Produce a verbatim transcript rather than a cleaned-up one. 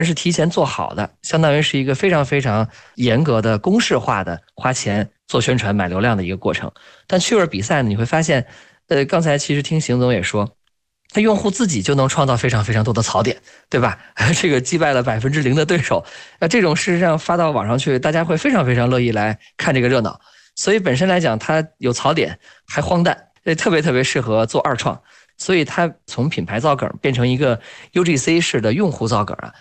是提前做好的，相当于是一个非常非常严格的公式化的花钱做宣传买流量的一个过程。但趣味比赛呢，你会发现，呃，刚才其实听邢总也说，他用户自己就能创造非常非常多的槽点，对吧？这个击败了百分之零的对手，那这种事实上发到网上去，大家会非常非常乐意来看这个热闹。所以本身来讲，它有槽点，还荒诞，特别特别适合做二创。所以它从品牌造梗变成一个 U G C 式的用户造梗啊，